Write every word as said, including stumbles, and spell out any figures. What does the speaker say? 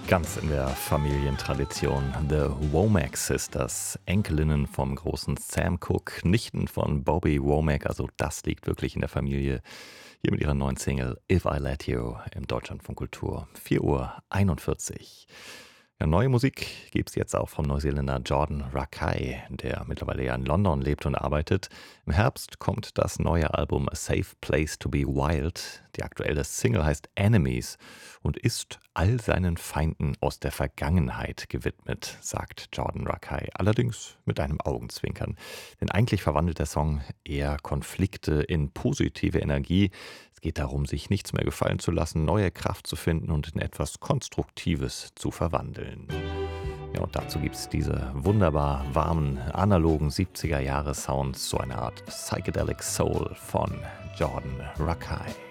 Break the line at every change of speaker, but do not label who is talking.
Ganz in der Familientradition. The Womack Sisters, Enkelinnen vom großen Sam Cooke, Nichten von Bobby Womack, also das liegt wirklich in der Familie. Hier mit ihrer neuen Single If I Let You im Deutschlandfunk Kultur. vier Uhr einundvierzig. Ja, neue Musik gibt es jetzt auch vom Neuseeländer Jordan Rakei, der mittlerweile ja in London lebt und arbeitet. Im Herbst kommt das neue Album A Safe Place to Be Wild. Die aktuelle Single heißt Enemies und ist all seinen Feinden aus der Vergangenheit gewidmet, sagt Jordan Rakei. Allerdings mit einem Augenzwinkern. Denn eigentlich verwandelt der Song eher Konflikte in positive Energie. Es geht darum, sich nichts mehr gefallen zu lassen, neue Kraft zu finden und in etwas Konstruktives zu verwandeln. Ja, und dazu gibt es diese wunderbar warmen, analogen siebziger Jahre Sounds, so eine Art Psychedelic Soul von Jordan Rakei.